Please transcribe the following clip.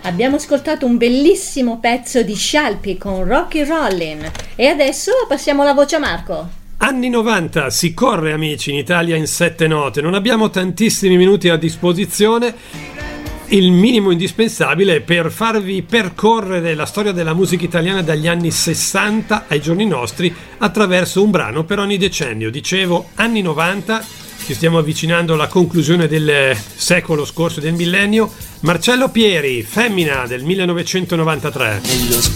Abbiamo ascoltato un bellissimo pezzo di Scialpi con Rocky Rollin e adesso passiamo la voce a Marco. Anni 90, si corre amici in Italia in 7 note, non abbiamo tantissimi minuti a disposizione, il minimo indispensabile per farvi percorrere la storia della musica italiana dagli anni 60 ai giorni nostri attraverso un brano per ogni decennio. Dicevo anni 90, ci stiamo avvicinando alla conclusione del secolo scorso, del millennio. Marcello Pieri, Femmina del 1993.